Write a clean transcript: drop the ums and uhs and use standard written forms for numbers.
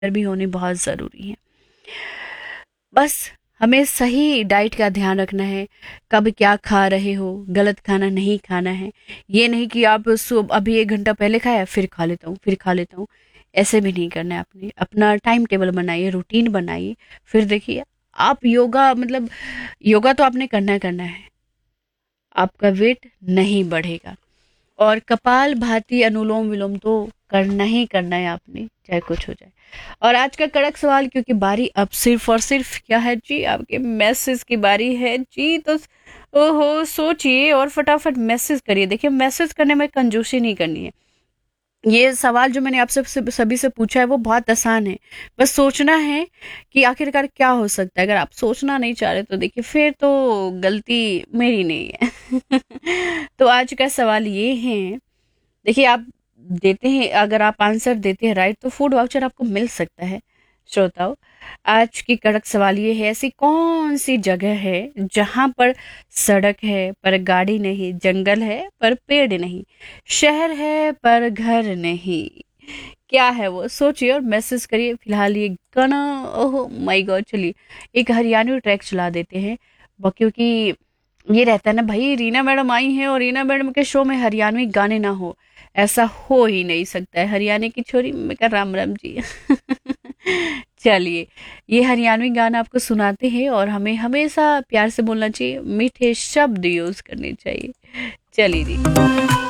भी होनी बहुत ज़रूरी है। बस हमें सही डाइट का ध्यान रखना है। कब क्या खा रहे हो, गलत खाना नहीं खाना है। ये नहीं कि आप अभी 1 घंटा पहले खाया फिर खा लेता हूँ, फिर खा लेता हूँ। ऐसे भी नहीं करना है। आपने अपना टाइम टेबल बनाइए, रूटीन बनाइए। फिर देखिए, आप योगा मतलब योगा तो आपने करना है, आपका वेट नहीं बढ़ेगा। और कपाल भाती अनुलोम विलोम तो करना ही करना है आपने, चाहे कुछ हो जाए। और आज का कड़क सवाल, क्योंकि बारी अब सिर्फ और सिर्फ क्या है जी, आपके मैसेज की बारी है जी। तो ओहो, सोचिए और फटाफट मैसेज करिए। देखिए, मैसेज करने में कंजूसी नहीं करनी है। ये सवाल जो मैंने आपसे सभी से पूछा है वो बहुत आसान है। बस सोचना है कि आखिरकार क्या हो सकता है। अगर आप सोचना नहीं चाह रहे तो देखिए, फिर तो गलती मेरी नहीं है। तो आज का सवाल ये है, देखिए, आप देते हैं, अगर आप आंसर देते हैं राइट तो फूड वाउचर आपको मिल सकता है। श्रोताओ, आज की कड़क सवाल ये है, ऐसी कौन सी जगह है जहां पर सड़क है पर गाड़ी नहीं, जंगल है पर पेड़ नहीं, शहर है पर घर नहीं? क्या है वो? सोचिए और मैसेज करिए। फिलहाल ये गाना, ओह माय गॉड, चलिए एक हरियाणवी ट्रैक चला देते हैं। क्योंकि ये रहता है ना भाई, रीना मैडम आई हैं और रीना मैडम के शो में हरियाणवी गाने ना हो, ऐसा हो ही नहीं सकता है। हरियाणा की छोरी, मैं कह राम राम जी। चलिए, ये हरियाणवी गाना आपको सुनाते हैं और हमें हमेशा प्यार से बोलना चाहिए, मीठे शब्द यूज करने चाहिए। चलिए जी।